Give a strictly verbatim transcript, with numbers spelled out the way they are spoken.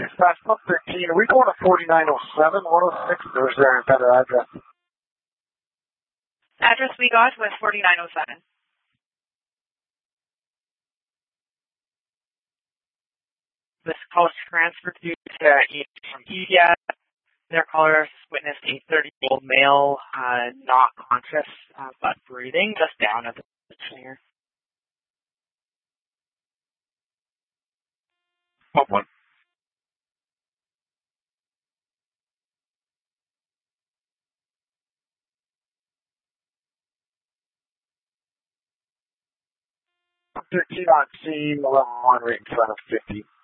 Dispatch one thirteen. Are we going to forty-nine oh seven, one oh six, or is there a better address? Address we got was forty-nine oh seven. This call is transferred to uh, E from E D S. Their callers witnessed a thirty-year-old male, uh, not conscious, uh, but breathing, just down at the chair. What one? thirteen on scene, eleven one right in front of fifty.